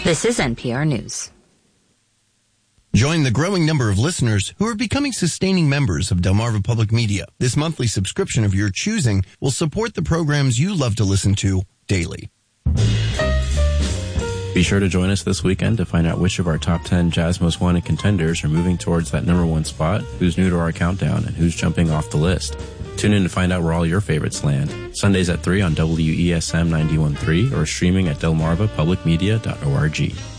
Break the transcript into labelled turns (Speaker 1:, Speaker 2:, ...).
Speaker 1: This is NPR News.
Speaker 2: Join the growing number of listeners who are becoming sustaining members of Delmarva Public Media. This monthly subscription of your choosing will support the programs you love to listen to daily.
Speaker 3: Be sure to join us this weekend to find out which of our top 10 Jazz Most Wanted contenders are moving towards that number one spot, who's new to our countdown, and who's jumping off the list. Tune in to find out where all your favorites land. Sundays at 3 on WESM 91.3 or streaming at delmarvapublicmedia.org.